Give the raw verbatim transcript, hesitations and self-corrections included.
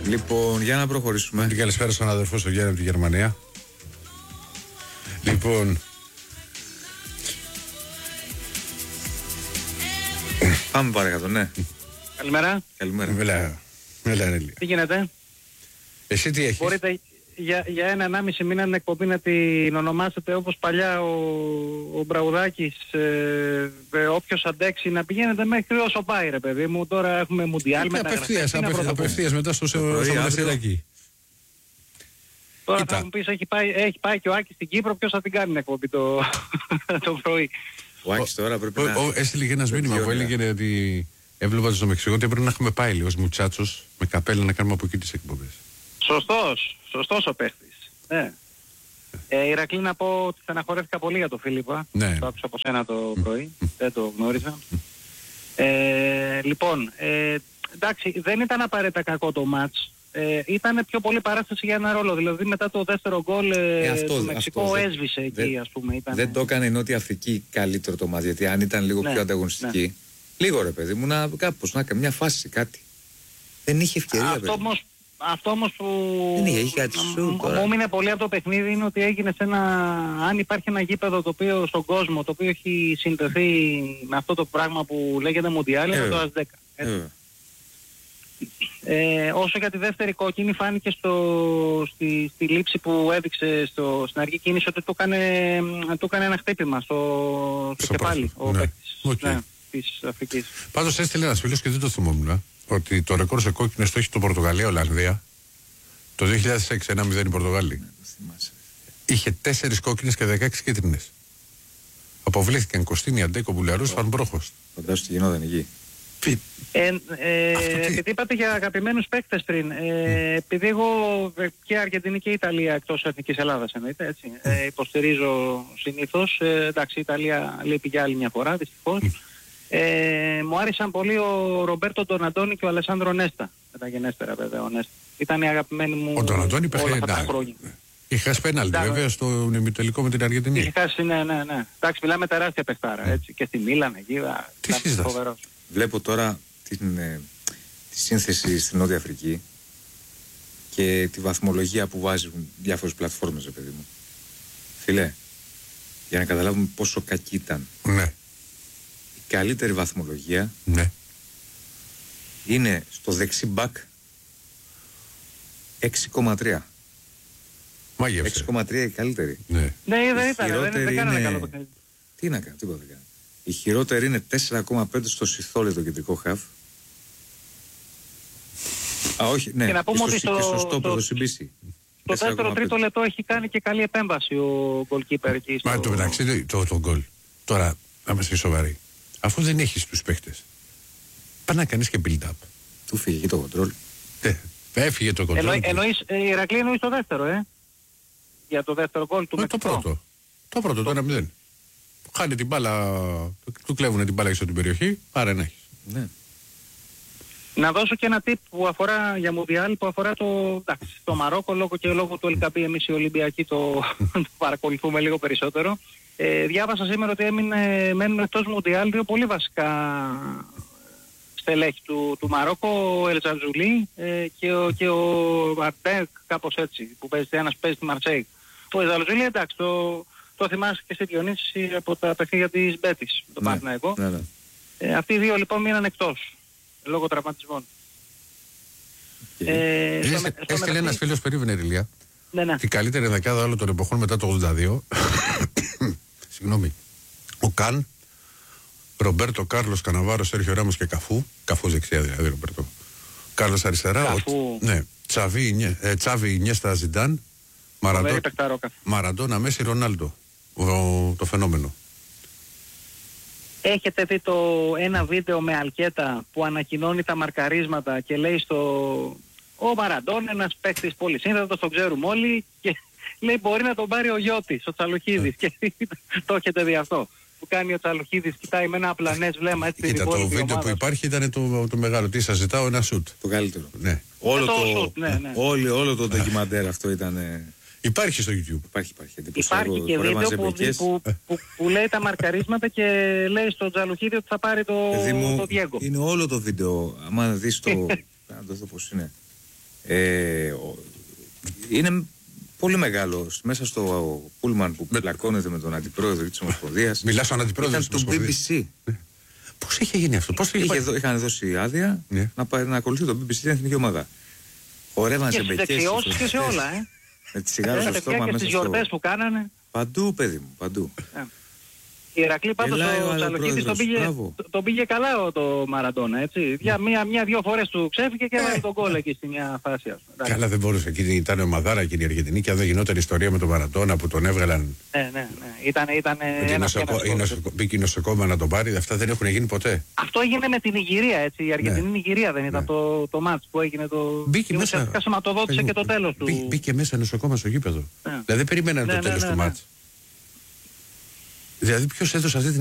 Λοιπόν, για να προχωρήσουμε. Την καλησπέρα στον αδερφό στο Γιάννη από τη Γερμανία. Λοιπόν. Πάμε παρακάτω, ναι. Καλημέρα. Καλημέρα. Μελά, μελά, Νέλη. Τι γίνεται? Εσύ τι έχεις? Μπορείτε για, για ένα ενάμιση μήνα την εκπομπή να την ονομάσετε όπως παλιά ο, ο Μπραουδάκης, ε, ε, όποιος αντέξει, να πηγαίνετε μέχρι όσο πάει, ρε παιδί μου. Τώρα έχουμε Μουντιάλ με απευθείας, απευθείας, απευθείας μετά στο Μοναστηράκι. Τώρα Κοίτα. θα μου πεις, έχει πάει, έχει πάει και ο Άκης στην Κύπρο, ποιος θα την κάνει την εκπομπή το, το πρωί? Ο Άκης τώρα πρέπει ο, να... ο, έστειλε και ένας μήνυμα που έλεγε ότι έβλεπα στο Μεξικό ότι έπρεπε να έχουμε πάει λίγο ως μουτσάτσος με καπέλα να κάνουμε από εκεί τις εκπομπές. Σωστός, σωστός ο παίχτης. Ναι. Ε, Ηρακλή, να πω ότι στεναχωρέθηκα πολύ για τον Φίλιππα. Ναι. Το άκουσα από σένα το πρωί. Δεν το γνώριζα. Ε, λοιπόν, ε, εντάξει, δεν ήταν απαραίτητα κακό το μάτς. Ε, ήταν πιο πολύ παράσταση για ένα ρόλο. Δηλαδή μετά το δεύτερο γκολ ε, Ε, αυτό, το Μεξικό αυτό, έσβησε δεν, εκεί, δεν, ας πούμε. Ήταν, δεν το έκανε η Νότια Αφρική καλύτερο το μάτς. Γιατί αν ήταν λίγο ναι, πιο ανταγωνιστική, ναι. λίγο ρε παιδί μου, να, κάπως να κάνει μια φάση, κάτι. Δεν είχε ευκαιρία. Αυτό όμως, αυτό όμως που δεν είχε, είχε κάτι σου μου τώρα. έμεινε πολύ από το παιχνίδι είναι ότι έγινε σε ένα... Αν υπάρχει ένα γήπεδο το οποίο στον κόσμο, το οποίο έχει συνδεθεί με αυτό το πράγμα που λέγεται Μουντιάλ, είναι το ΑΣ δέκα. Ε, Ε, όσο για τη δεύτερη κόκκινη φάνηκε στο, στη, στη λήψη που έδειξε στο, στην αργή κίνηση ότι του έκανε, του έκανε ένα χτύπημα στο, στο, στο κεφάλι ο ναι. παίκτης Okay. ναι, της Αφρικής. Πάντως έστειλε ένας φίλος και δεν το θυμόμουν ότι το ρεκόρ σε κόκκινες το έχει το Πορτογαλία-Ολλανδία το δύο χιλιάδες έξι, ένα μηδέν η Πορτογάλη. Ναι, είχε τέσσερις κόκκινες και δεκαέξι κίτρινες. Αποβλήθηκαν Κωστίνη, Αντέκο, Μπουλιαρούς, oh. Φανπρόχος. Φαντάσου τι γινόταν εκεί. Ε, ε, επειδή είπατε για αγαπημένους παίκτες πριν, ε, mm. επειδή εγώ και Αργεντινή και Ιταλία εκτός Εθνικής Ελλάδας εννοείται, έτσι, mm. ε, υποστηρίζω συνήθως, ε, εντάξει η Ιταλία λείπει για άλλη μια φορά δυστυχώς, mm. ε, μου άρεσαν πολύ ο Ρομπέρτο Ντοναντόνι και ο Αλεσάνδρο Νέστα, μεταγενέστερα βέβαια ο Νέστα. Ήταν οι αγαπημένοι μου ο Ντοναντόνι όλα αυτά τα χρόνια. Είχε χάσει πέναλτι βέβαια στο ημιτελικό με την Αργεντινή. Είχε χάσει, ναι, ναι, ναι. Εντάξει, μιλάμε τεράστια παιχτάρα, έτσι, και στη Μίλαν εκεί, τι συζητάς? Βλέπω τώρα την, ε, τη σύνθεση στην Νότια Αφρική και τη βαθμολογία που βάζουν διάφορες πλατφόρμες, ρε παιδί μου. Φίλε, για να καταλάβουμε πόσο κακή ήταν. Ναι. Η καλύτερη βαθμολογία ναι. είναι στο δεξί μπακ έξι κόμμα τρία. Μάγευσε. έξι κόμμα τρία η καλύτερη. Ναι, ναι δεν ήταν, δεν, δεν κάνανε είναι... καλό παιχνίδι. Τι να κάνω, τίποτα δεν κάνω. Η χειρότερη είναι τέσσερα κόμμα πέντε στο Σιθόλε, το κεντρικό χαφ. Α, όχι, ναι. Και να πούμε ότι στο, στο, στο, στο, Συμπίση. στο δεύτερο τρίτο λεπτό έχει κάνει και καλή επέμβαση ο goalkeeper εκεί. Μα στο... το μεταξύ το, το γκολ. Τώρα, να είμαστε σοβαροί. Αφού δεν έχεις τους παίχτες, πάνε να κάνεις και build-up. Του φύγε και το κοντρόλ. Ναι, έφυγε το κοντρόλ. Εννοεί, εννοείς, ε, η Ηρακλή εννοείς το δεύτερο, ε. Για το δεύτερο γκολ του. Ε, το πρώτο. Το πρώτο, το ένα μηδέν. Χάνει την μπάλα, του κλέβουν την μπάλα έξω από την περιοχή, άρα να έχεις. Ναι. Να δώσω και ένα tip που αφορά για Μουντιάλ, που αφορά το, εντάξει, το Μαρόκο, λόγω και λόγω του Ελκαπή, εμείς οι Ολυμπιακοί το, το παρακολουθούμε λίγο περισσότερο. Ε, διάβασα σήμερα ότι έμεινε, μένουν εκτός Μουντιάλ δύο πολύ βασικά στελέχη του, του Μαρόκο, ο Ελτζαντζουλί ε, και ο, και ο Αρτέκ, κάπως έτσι, που παίζει, ένας παίζει στη Μαρσέη. Ο Ελτζαντζουλί, εντάξει, το, το θυμάσαι και στη Διονύση από τα παιχνίδια της Μπέτης, το ναι, Παναθηναϊκό. Ναι, ναι. Ε, αυτοί οι δύο λοιπόν μείναν εκτός, λόγω τραυματισμών. Okay. Ε, Έστειλε μεταξύ... ένας φίλος, περίβαινε Ηλία, ναι, ναι. την καλύτερη δεκάδα όλων των εποχών μετά το ογδόντα δύο. Συγγνώμη. Ο Καν, Ρομπέρτο, Κάρλος, Καναβάρο, Σέρχιο Ράμος και Καφού. Καφού δεξιά δηλαδή, Ρομπέρτο. Κάρλος αριστερά. Ο, ναι, Τσάβι, ε, Τσάβι, Ινιέστα, Ζιντάν. Μαραντό, Μαραντόνα, Μέση, Ρονάλντο. Ο, το φαινόμενο. Έχετε δει το ένα βίντεο με Αλκέτα που ανακοινώνει τα μαρκαρίσματα και λέει στο... Ο Μαραντών, ένας παίκτης πολύ σύνδετος, τον ξέρουμε όλοι, και λέει μπορεί να τον πάρει ο Γιώτης, ο Τσαλοχίδης. Και το έχετε δει αυτό. Που κάνει ο Τσαλοχίδης, κοιτάει με ένα απλανές βλέμμα έτσι. Κοίτα, το βίντεο ομάδα που υπάρχει ήταν το, το μεγάλο. Τι σας ζητάω, ένα σουτ. Το καλύτερο. Ναι. Όλο το, το, σουτ, ναι, ναι. Όλη, όλο το ντοκιμαντέρ αυτό ήταν... Υπάρχει στο YouTube. Υπάρχει, υπάρχει. Υπάρχει και βίντεο που, που, που, που λέει τα μαρκαρίσματα και λέει στον Τζαλουχίδη ότι θα πάρει το, το Διέγκο. Είναι όλο το βίντεο. Άμα δεις το... να το δω πώς είναι. Ε, ο, είναι πολύ μεγάλο. Μέσα στο πούλμαν που πλακώνεται με τον αντιπρόεδρο της Ομοσπονδίας. Μιλάς στον αντιπρόεδρο της Ομοσπονδίας. Του μπι μπι σι. Ναι. Πώς είχε γίνει αυτό, πώς είχε Είχε, είχαν δώσει άδεια ναι. να, να, να ακολουθεί το μπι μπι σι την εθνική ομάδα. Χορεύαν σε μπεκές. Και στις δεξιώσεις και σε όλα, ε. Με τις σιγάρες στο στόμα και μέσα στις στο... γιορτές που κάνανε. Παντού, παιδί μου, παντού. Ε. Η Ηρακλή πάντως ο Τσαλοκίτης τον πήγε, τον πήγε καλά το Μαραντόνα, έτσι. Για μία, μία-δυο φορές του ξέφυγε και έβαλε τον γκολ εκεί στη μια φάση. Ας πούμε. Καλά, δεν μπορούσε. Εκείνη ήταν ομαδάρα εκείνη η Αργεντινή και αν δεν γινόταν ιστορία με τον Μαραντόνα που τον έβγαλαν. Ναι, ναι, ναι. Ήταν, ήταν Μπήκε η νοσοκόμα να τον πάρει, αυτά δεν έχουν γίνει ποτέ. Αυτό έγινε με την Ιγυρία, έτσι. Η Αργεντινή ναι. Ιγυρία δεν ήταν ναι. το, το μάτς που έγινε το. Μπήκε μέσα. Ουσιαστικά σηματοδότησε και το τέλος του. Μπή, μπήκε μέσα νοσοκόμα στο γήπεδο. Ναι. Δηλαδή δεν περιμέναν ναι, το τέλος ναι, ναι, του ναι. μάτς. Δηλαδή ποιος έδωσε αυτή την